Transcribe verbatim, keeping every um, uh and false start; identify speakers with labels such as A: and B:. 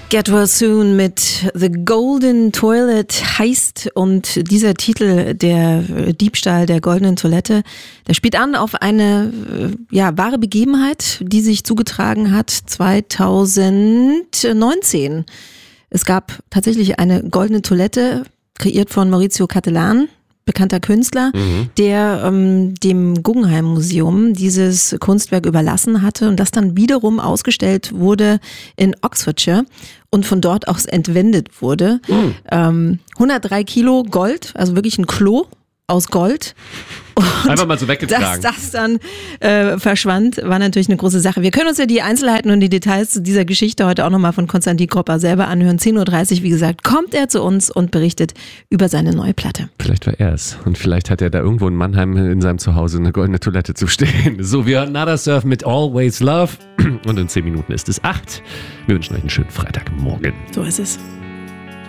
A: Get Well Soon mit The Golden Toilet heißt, und dieser Titel, der Diebstahl der goldenen Toilette, der spielt an auf eine ja, wahre Begebenheit, die sich zugetragen hat zweitausendneunzehn. Es gab tatsächlich eine goldene Toilette, kreiert von Maurizio Cattelan, bekannter Künstler, mhm. der ähm, dem Guggenheim Museum dieses Kunstwerk überlassen hatte und das dann wiederum ausgestellt wurde in Oxfordshire und von dort aus entwendet wurde. Mhm. Ähm, hundertdrei Kilo Gold, also wirklich ein Klo aus Gold. Und
B: einfach mal so weggetragen.
A: Dass das dann äh, verschwand, war natürlich eine große Sache. Wir können uns ja die Einzelheiten und die Details zu dieser Geschichte heute auch nochmal von Konstantin Kropper selber anhören. zehn Uhr dreißig, wie gesagt, kommt er zu uns und berichtet über seine neue Platte.
B: Vielleicht war er es. Und vielleicht hat er da irgendwo in Mannheim in seinem Zuhause eine goldene Toilette zu stehen. So, wir hören Nada Surf mit Always Love. Und in zehn Minuten ist es acht. Wir wünschen euch einen schönen Freitagmorgen.
A: So ist es.